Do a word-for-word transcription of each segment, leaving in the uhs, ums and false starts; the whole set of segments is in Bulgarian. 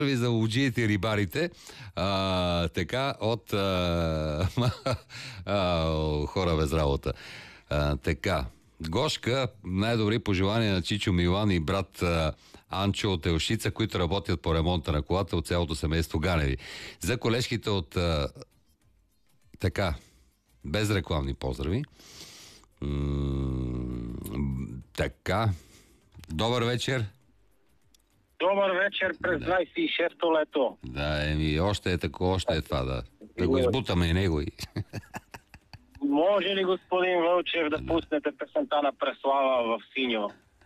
за ловджиите и рибарите. А, така, от а, а, хора без работа. А, така, Гошка, най-добри пожелания на Чичо Милан и брат а, Анчо от Елшица, които работят по ремонта на колата от цялото семейство Ганеви. За колежките от а, така, без рекламни поздрави. М- така, добър вечер. Добър вечер през Да. двайсет и шесто лето. Да, еми, още е такова, още е това, да. Да го избутаме и него. И... Може ли, господин Вълчев, да пуснете песента на Преслава в синьо?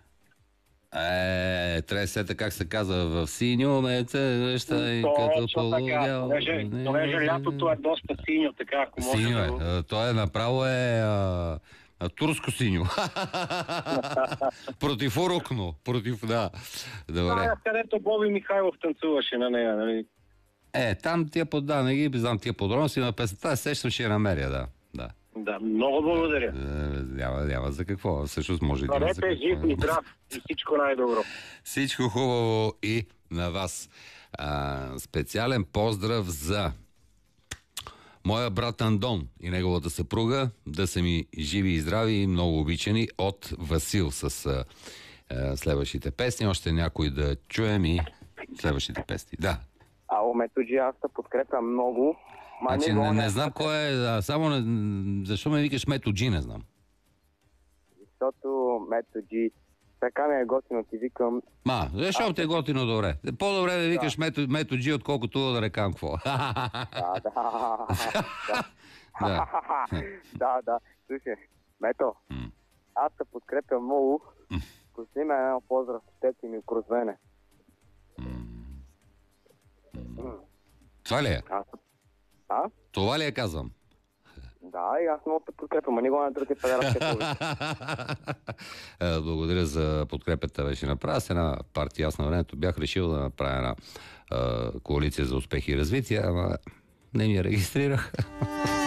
Е, трябва да сета как се казва в синьо, меце, неща и като Точно така, полудял. понеже, понеже лятото е доста синьо, така ако може Синьо да е. го... А, то е направо е а, а, турско синьо. Против урокно. Против, да. Добре. А, където Боби Михайлов танцуваше на нея, нали? Е, там тия под, да, не ги знам тия подробности, на песента сещам, ще я намеря, да. Да. Да, много благодаря. Е, Няма, няма за какво. Всъщност може да има за Бъдете жив какво. и здрав и всичко най-добро. Всичко хубаво и на вас. А, специален поздрав за моя брат Андон и неговата съпруга, да са ми живи и здрави и много обичани, от Васил с а, а, следващите песни. Още някой да чуем и следващите песни. Да. Ало, Методжи, аз те подкрепям много. Ма Значи го не, не знам кой е, а, само не, защо ме викаш Методжи, не знам. Защото Методжи, така ми е готино, ти викам. Ма, защо те е готино добре? По-добре да викаш Мето, Методжи, отколкото да рекам какво. Да, да. Да. Да, да. Слушай, Мето, М. аз те подкрепям много. Пусни ме едно поздрав с теб и ми крос мене. Това ли е? Аз... А? Това ли е, казвам? Да, и аз много те подкрепям, а не го на други федерация. Е, Благодаря за подкрепата, беше направя с една партия. Аз на времето бях решил да направя една е, коалиция за успех и развитие, ама не ми я регистрирах.